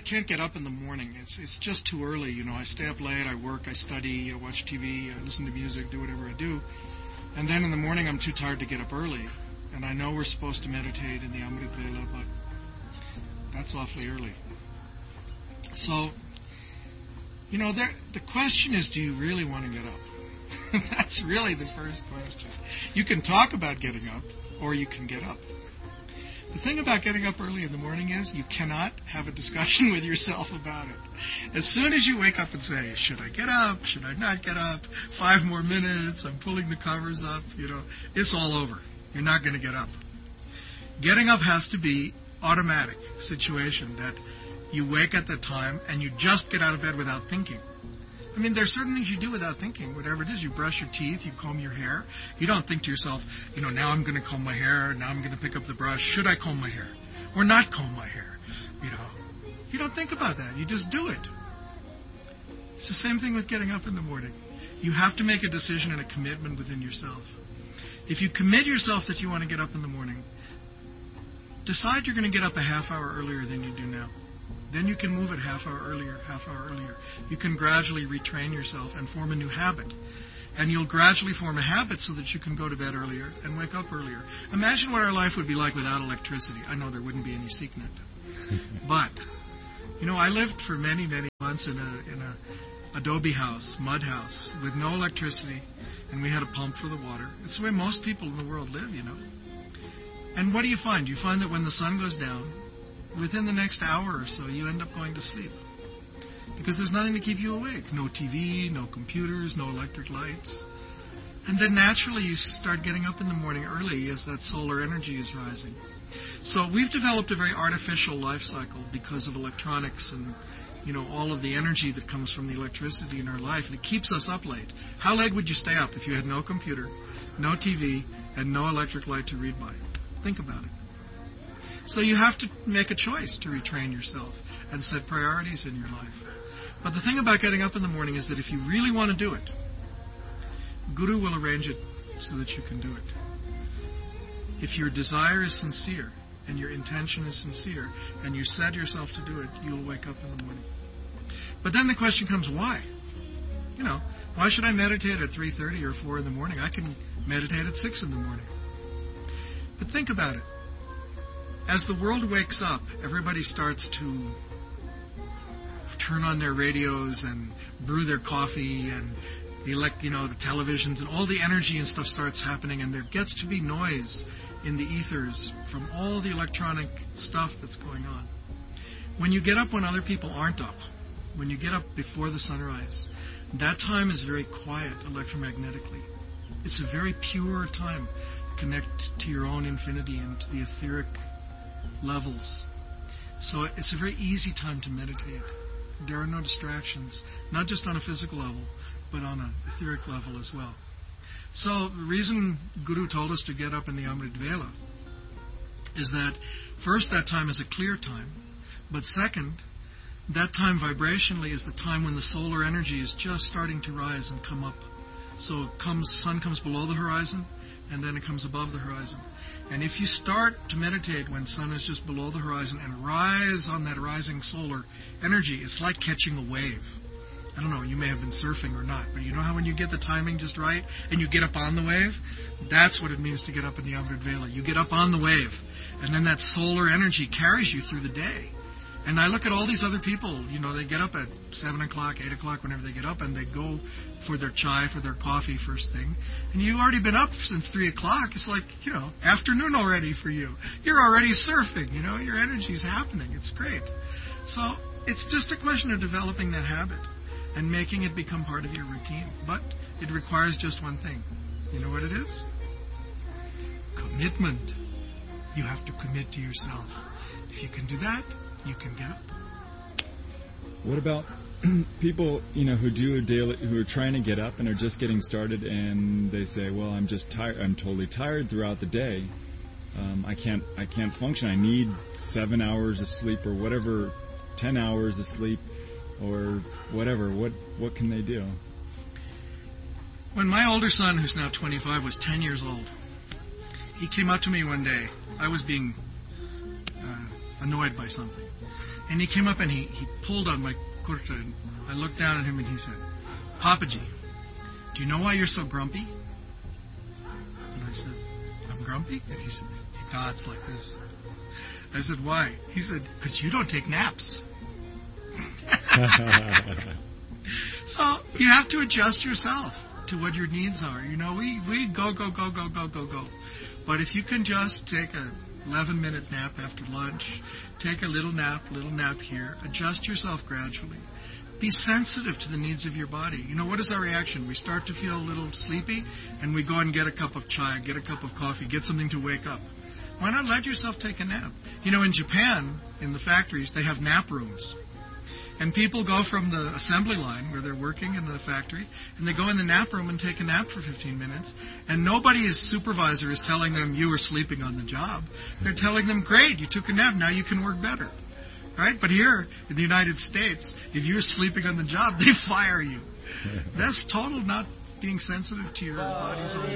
can't get up in the morning. It's just too early. I stay up late, I work, I study, I watch TV, I listen to music, do whatever I do. And then in the morning I'm too tired to get up early. And I know we're supposed to meditate in the Amrit Vela, but that's awfully early. So, the question is, do you really want to get up? That's really the first question. You can talk about getting up, or you can get up. The thing about getting up early in the morning is you cannot have a discussion with yourself about it. As soon as you wake up and say, should I get up? Should I not get up? 5 more minutes, I'm pulling the covers up, it's all over. You're not going to get up. Getting up has to be automatic situation that you wake at that time and you just get out of bed without thinking. I mean, there's certain things you do without thinking. Whatever it is, you brush your teeth, you comb your hair. You don't think to yourself, now I'm going to comb my hair, now I'm going to pick up the brush. Should I comb my hair or not comb my hair? You don't think about that. You just do it. It's the same thing with getting up in the morning. You have to make a decision and a commitment within yourself. If you commit yourself that you want to get up in the morning, decide you're going to get up a half hour earlier than you do now. Then you can move it half hour earlier. You can gradually retrain yourself and form a new habit. And you'll gradually form a habit so that you can go to bed earlier and wake up earlier. Imagine what our life would be like without electricity. I know there wouldn't be any CNET. But, I lived for many, many months in a adobe house, mud house, with no electricity, and we had a pump for the water. It's the way most people in the world live, And what do you find? You find that when the sun goes down, within the next hour or so, you end up going to sleep. Because there's nothing to keep you awake. No TV, no computers, no electric lights. And then naturally you start getting up in the morning early as that solar energy is rising. So we've developed a very artificial life cycle because of electronics and, all of the energy that comes from the electricity in our life. And it keeps us up late. How late would you stay up if you had no computer, no TV, and no electric light to read by? Think about it. So you have to make a choice to retrain yourself and set priorities in your life. But the thing about getting up in the morning is that if you really want to do it, Guru will arrange it so that you can do it. If your desire is sincere and your intention is sincere and you set yourself to do it, you'll wake up in the morning. But then the question comes, why? Why should I meditate at 3:30 or 4 in the morning? I can meditate at 6 in the morning. But think about it. As the world wakes up, everybody starts to turn on their radios and brew their coffee and the televisions and all the energy and stuff starts happening, and there gets to be noise in the ethers from all the electronic stuff that's going on. When you get up when other people aren't up, when you get up before the sunrise, that time is very quiet electromagnetically. It's a very pure time. Connect to your own infinity and to the etheric levels. So it's a very easy time to meditate. There are no distractions, not just on a physical level, but on an etheric level as well. So the reason Guru told us to get up in the Amrit Vela is that first, that time is a clear time, but second, that time vibrationally is the time when the solar energy is just starting to rise and come up. So sun comes below the horizon, and then it comes above the horizon. And if you start to meditate when sun is just below the horizon and rise on that rising solar energy, it's like catching a wave. I don't know, you may have been surfing or not, but you know how when you get the timing just right and you get up on the wave? That's what it means to get up in the Amrit Vela. You get up on the wave, and then that solar energy carries you through the day. And I look at all these other people, they get up at 7 o'clock, 8 o'clock, whenever they get up, and they go for their chai, for their coffee first thing. And you've already been up since 3 o'clock. It's like, afternoon already for you. You're already surfing, your energy's happening. It's great. So it's just a question of developing that habit and making it become part of your routine. But it requires just one thing. You know what it is? Commitment. You have to commit to yourself. If you can do that, you can get up. What about people, who do a daily, who are trying to get up and are just getting started, and they say, "Well, I'm just tired. I'm totally tired throughout the day. I can't function. I need 7 hours of sleep or whatever, 10 hours of sleep, or whatever." What can they do? When my older son, who's now 25, was 10 years old, he came up to me one day. I annoyed by something. And he came up and he pulled on my kurta, and I looked down at him and he said, Papaji, do you know why you're so grumpy? And I said, I'm grumpy? And he said, your God's like this. I said, why? He said, because you don't take naps. So you have to adjust yourself to what your needs are. You know, we go. But if you can just take a 11-minute nap after lunch, take a little nap here, adjust yourself gradually. Be sensitive to the needs of your body. You know, what is our reaction? We start to feel a little sleepy, and we go and get a cup of chai, get a cup of coffee, get something to wake up. Why not let yourself take a nap? You know, in Japan, in the factories, they have nap rooms. And people go from the assembly line where they're working in the factory, and they go in the nap room and take a nap for 15 minutes. And nobody's supervisor is telling them, you were sleeping on the job. They're telling them, great, you took a nap, now you can work better. Right? But here in the United States, if you're sleeping on the job, they fire you. That's total not being sensitive to your body's own